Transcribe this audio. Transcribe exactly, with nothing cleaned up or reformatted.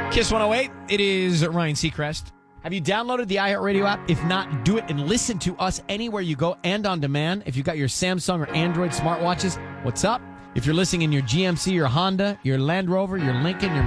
Kiss one oh eight. It is Ryan Seacrest. Have you downloaded the iHeartRadio app? If not, do it and listen to us anywhere you go and on demand. If you got your Samsung or Android smartwatches, what's up? If you're listening in your G M C, your Honda, your Land Rover, your Lincoln, your